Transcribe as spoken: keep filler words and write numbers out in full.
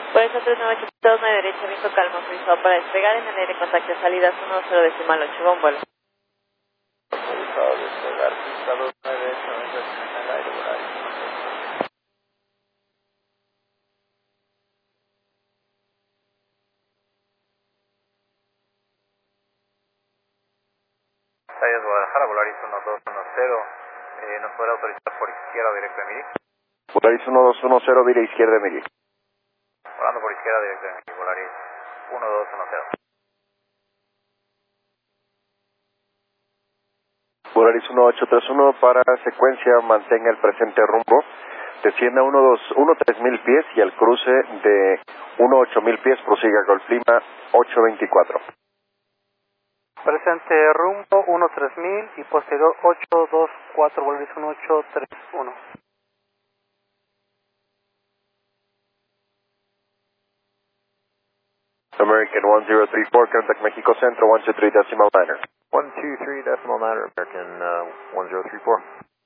Por eso tres nueve ocho dos nueve derecha, viento calmo, autorizado para despegar en el aire, contacto salidas uno cero decimal ocho, con vuelo. Autorizado despegar, pista dos nueve ocho, en el aire, por ahí. Tallas Guadalajara, Volaris uno dos uno cero, eh, ¿nos puede autorizar por izquierda directo de Miri? Volaris uno dos uno cero, vira izquierda de Miri. Volando por izquierda directo de Miri, Volaris uno dos uno cero. Volaris uno ocho tres uno para secuencia, mantenga el presente rumbo. Descienda uno dos uno tres mil pies y al cruce de uno ocho mil pies prosiga Golf Lima ocho veinticuatro. Presente rumbo uno tres mil y posterior ocho dos cuatro, Volaris uno ocho tres uno. American one zero three four, contact Mexico Centro one two three decimal niner. one two three decimal niner, American uh, one zero three four.